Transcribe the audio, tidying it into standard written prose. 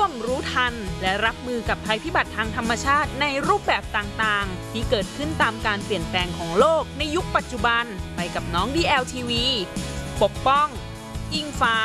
วมรู้ทันและรับมือกับภัยพิบัติทางธรรมชาติในรูปแบบต่างๆที่เกิดขึ้นตามการเปลี่ยนแปลงของโลกในยุคปัจจุบันไปกับน้อง DLTV ปกป้องอิงฟ้า